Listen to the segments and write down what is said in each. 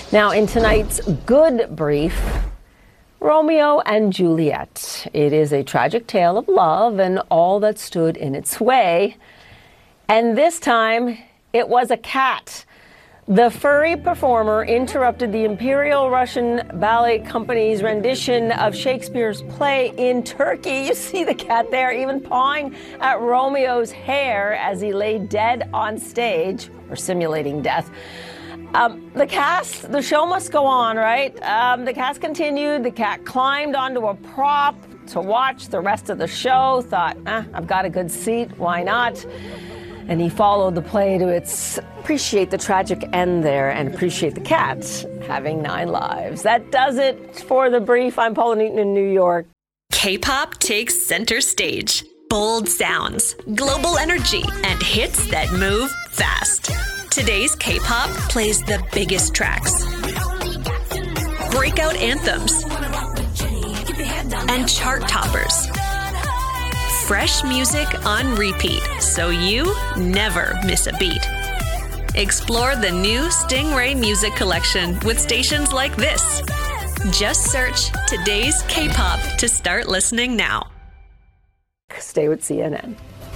Now, in tonight's Good Brief, Romeo and Juliet. It is a tragic tale of love and all that stood in its way. And this time, it was a cat. The furry performer interrupted the Imperial Russian Ballet Company's rendition of Shakespeare's play in Turkey. You see the cat there, even pawing at Romeo's hair as he lay dead on stage, or simulating death. The show must go on, right? The cast continued. The cat climbed onto a prop to watch the rest of the show. Thought, I've got a good seat. Why not? And he followed the play to appreciate the tragic end there and appreciate the cat having 9 lives. That does it for The Brief. I'm Paula Newton in New York. K-pop takes center stage. Bold sounds, global energy, and hits that move fast. Today's K-pop plays the biggest tracks, breakout anthems, and chart toppers. Fresh music on repeat, so you never miss a beat. Explore the new Stingray Music Collection with stations like this. Just search Today's K-pop to start listening now. Stay with CNN.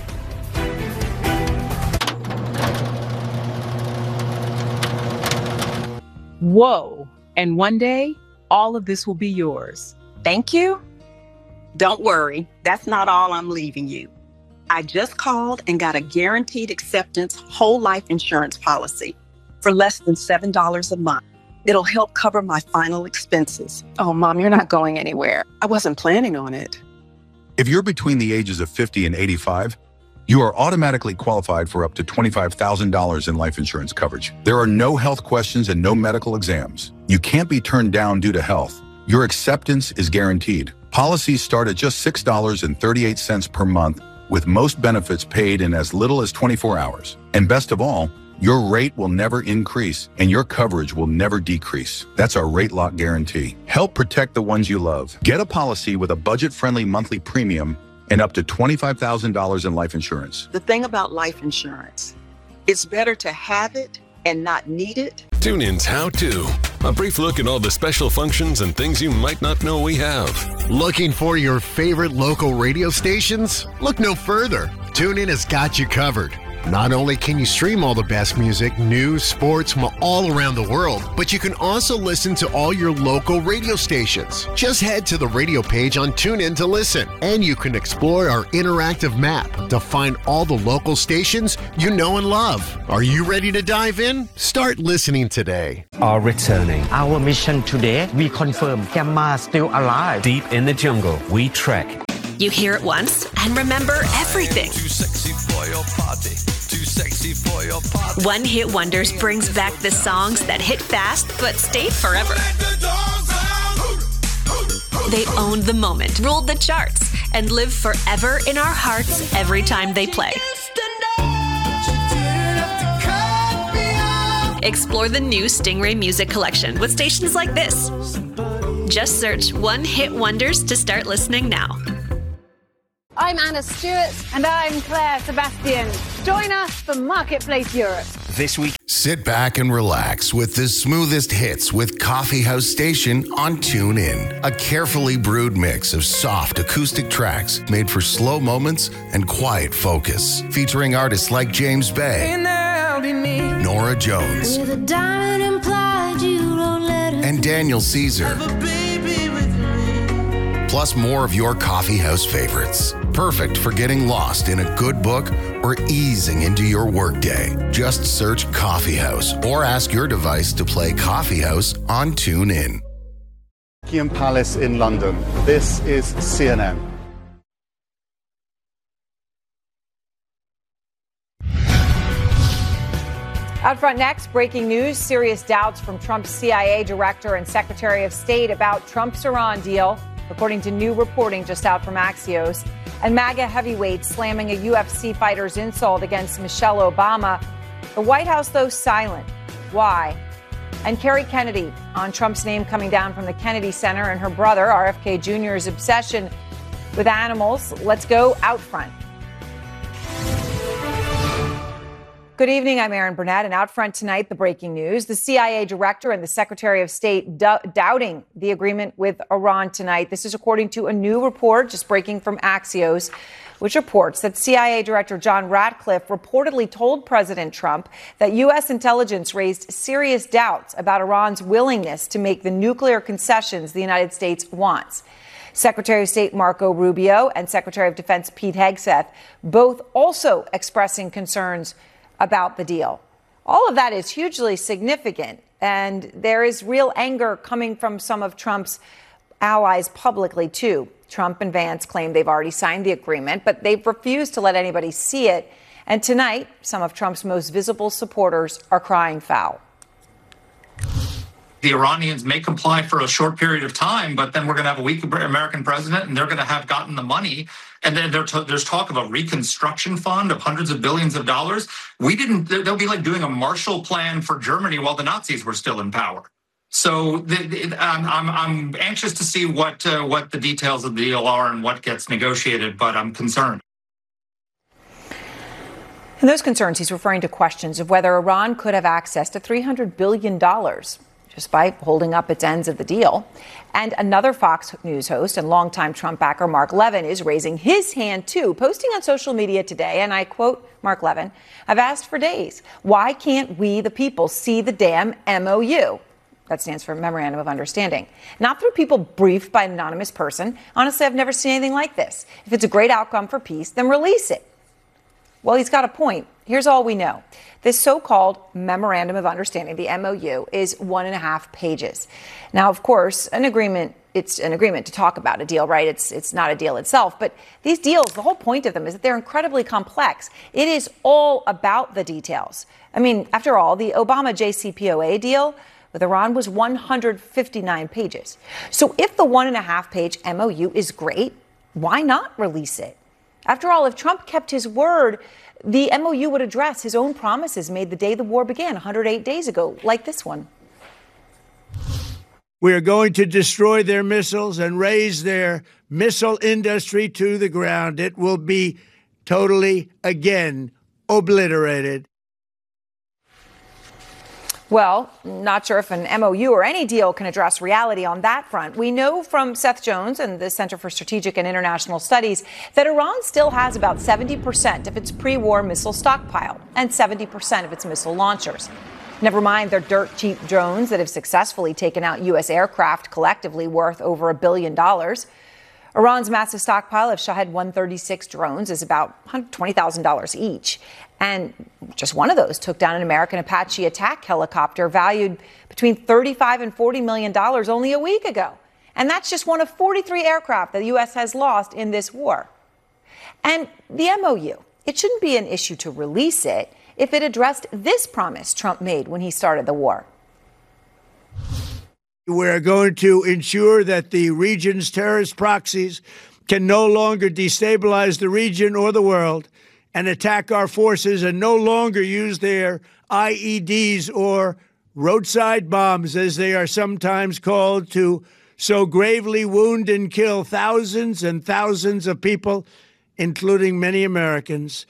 Whoa. And one day, all of this will be yours. Thank you. Don't worry, that's not all I'm leaving you. I just called and got a guaranteed acceptance whole life insurance policy for less than $7 a month. It'll help cover my final expenses. Oh, Mom, you're not going anywhere. I wasn't planning on it. If you're between the ages of 50 and 85, you are automatically qualified for up to $25,000 in life insurance coverage. There are no health questions and no medical exams. You can't be turned down due to health. Your acceptance is guaranteed. Policies start at just $6.38 per month, with most benefits paid in as little as 24 hours. And best of all, your rate will never increase and your coverage will never decrease. That's our Rate Lock Guarantee. Help protect the ones you love. Get a policy with a budget-friendly monthly premium and up to $25,000 in life insurance. The thing about life insurance, it's better to have it and not need it. TuneIn's How To. A brief look at all the special functions and things you might not know we have. Looking for your favorite local radio stations? Look no further. TuneIn has got you covered. Not only can you stream all the best music, news, sports from all around the world, but you can also listen to all your local radio stations. Just head to the radio page on TuneIn to listen, and you can explore our interactive map to find all the local stations you know and love. Are you ready to dive in? Start listening today. Are returning. Our mission today, we confirm Gamma still alive. Deep in the jungle, we trek. You hear it once and remember everything. Too sexy for your party. Too sexy for your party. One Hit Wonders brings back the songs that hit fast but stayed forever. They owned the moment, ruled the charts, and live forever in our hearts every time they play. Explore the new Stingray Music Collection with stations like this. Just search One Hit Wonders to start listening now. I'm Anna Stewart. And I'm Claire Sebastian. Join us for Marketplace Europe. This week, sit back and relax with the smoothest hits with Coffee House Station on TuneIn. A carefully brewed mix of soft acoustic tracks made for slow moments and quiet focus. Featuring artists like James Bay, Nora Jones, and Daniel Caesar. Plus more of your coffee house favorites. Perfect for getting lost in a good book or easing into your workday. Just search Coffee House or ask your device to play Coffee House on TuneIn. Buckingham Palace in London. This is CNN. Out front next, breaking news, serious doubts from Trump's CIA director and Secretary of State about Trump's Iran deal, according to new reporting just out from Axios. And MAGA heavyweights slamming a UFC fighter's insult against Michelle Obama. The White House, though, silent. Why? And Kerry Kennedy on Trump's name coming down from the Kennedy Center and her brother, RFK Jr.'s obsession with animals. Let's go out front. Good evening. I'm Erin Burnett, and out front tonight, the breaking news. The CIA director and the Secretary of State doubting the agreement with Iran tonight. This is according to a new report just breaking from Axios, which reports that CIA Director John Ratcliffe reportedly told President Trump that U.S. intelligence raised serious doubts about Iran's willingness to make the nuclear concessions the United States wants. Secretary of State Marco Rubio and Secretary of Defense Pete Hegseth both also expressing concerns about the deal. All of that is hugely significant, and there is real anger coming from some of Trump's allies publicly, too. Trump and Vance claim they've already signed the agreement, but they've refused to let anybody see it. And tonight, some of Trump's most visible supporters are crying foul. The Iranians may comply for a short period of time, but then we're going to have a weak American president, and they're going to have gotten the money. And then there's talk of a reconstruction fund of hundreds of billions of dollars. They'll be like doing a Marshall Plan for Germany while the Nazis were still in power. So I'm anxious to see what the details of the deal are and what gets negotiated, but I'm concerned. In those concerns, he's referring to questions of whether Iran could have access to $300 billion just by holding up its ends of the deal. And another Fox News host and longtime Trump backer Mark Levin is raising his hand, too, posting on social media today, and I quote Mark Levin, "I've asked for days. Why can't we, the people, see the damn MOU?" That stands for Memorandum of Understanding. Not through people briefed by an anonymous person. Honestly, I've never seen anything like this. If it's a great outcome for peace, then release it. Well, he's got a point. Here's all we know. This so-called Memorandum of Understanding, the MOU, is 1.5 pages. Now, of course, it's an agreement to talk about a deal, right? It's not a deal itself. But these deals, the whole point of them is that they're incredibly complex. It is all about the details. I mean, after all, the Obama JCPOA deal with Iran was 159 pages. So if the 1.5-page MOU is great, why not release it? After all, if Trump kept his word, the MOU would address his own promises made the day the war began 108 days ago, like this one. We are going to destroy their missiles and raise their missile industry to the ground. It will be totally, again, obliterated. Well, not sure if an MOU or any deal can address reality on that front. We know from Seth Jones and the Center for Strategic and International Studies that Iran still has about 70% of its pre-war missile stockpile and 70% of its missile launchers. Never mind their dirt-cheap drones that have successfully taken out U.S. aircraft collectively worth over $1 billion. Iran's massive stockpile of Shahed 136 drones is about $120,000 each. And just one of those took down an American Apache attack helicopter valued between $35 and $40 million only a week ago. And that's just one of 43 aircraft that the U.S. has lost in this war. And the MOU, it shouldn't be an issue to release it if it addressed this promise Trump made when he started the war. We're going to ensure that the region's terrorist proxies can no longer destabilize the region or the world and attack our forces and no longer use their IEDs or roadside bombs, as they are sometimes called, to so gravely wound and kill thousands and thousands of people, including many Americans.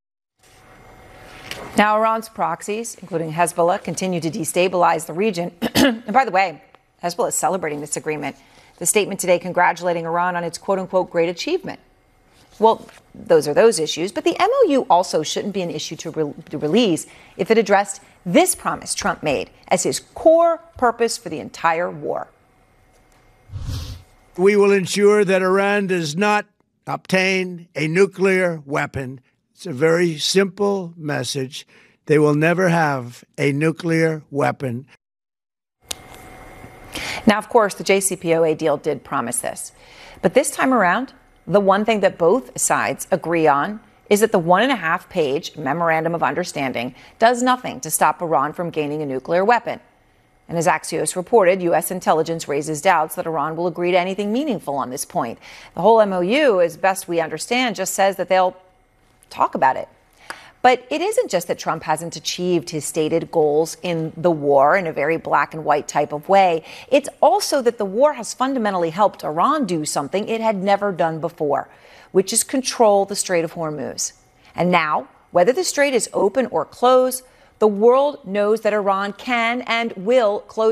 Now, Iran's proxies, including Hezbollah, continue to destabilize the region. And by the way, Hezbollah is celebrating this agreement. The statement today congratulating Iran on its quote-unquote great achievement. Well, those are those issues, but the MOU also shouldn't be an issue to release if it addressed this promise Trump made as his core purpose for the entire war. We will ensure that Iran does not obtain a nuclear weapon. It's a very simple message. They will never have a nuclear weapon. Now, of course, the JCPOA deal did promise this. But this time around, the one thing that both sides agree on is that the 1.5-page Memorandum of Understanding does nothing to stop Iran from gaining a nuclear weapon. And as Axios reported, U.S. intelligence raises doubts that Iran will agree to anything meaningful on this point. The whole MOU, as best we understand, just says that they'll talk about it. But it isn't just that Trump hasn't achieved his stated goals in the war in a very black and white type of way. It's also that the war has fundamentally helped Iran do something it had never done before, which is control the Strait of Hormuz. And now, Whether the strait is open or closed, the world knows that Iran can and will close